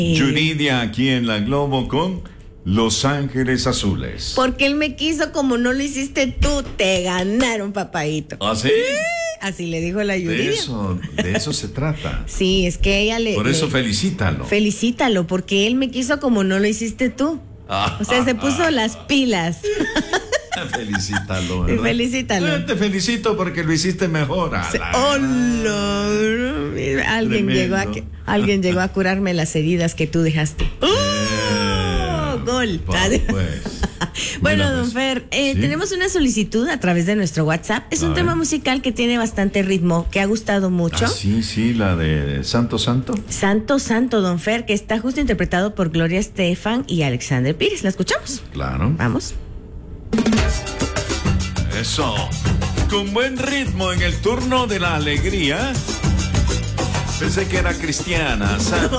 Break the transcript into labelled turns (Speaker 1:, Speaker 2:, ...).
Speaker 1: Yuridia aquí en la Globo con Los Ángeles Azules.
Speaker 2: Porque él me quiso como no lo hiciste tú, te ganaron, papadito.
Speaker 1: ¿Ah, sí?
Speaker 2: Así le dijo la Yuridia.
Speaker 1: De eso se trata.
Speaker 2: Sí, es que ella
Speaker 1: Por eso felicítalo.
Speaker 2: Felicítalo, porque él me quiso como no lo hiciste tú. O sea, se puso las pilas.
Speaker 1: Felicítalo, ¿verdad?
Speaker 2: Felicítalo.
Speaker 1: Te felicito porque lo hiciste mejor.
Speaker 2: Alguien llegó a curarme las heridas que tú dejaste. Gol.
Speaker 1: Pues.
Speaker 2: Bueno, don Fer,
Speaker 1: ¿sí?
Speaker 2: Tenemos una solicitud a través de nuestro WhatsApp. Es un tema musical que tiene bastante ritmo, que ha gustado mucho.
Speaker 1: Sí, la de Santo.
Speaker 2: Santo, don Fer, que está justo interpretado por Gloria Estefan y Alexander Pires. ¿La escuchamos?
Speaker 1: Claro.
Speaker 2: Vamos.
Speaker 1: Eso. Con buen ritmo en el turno de la alegría. Pensé que era cristiana. Santo.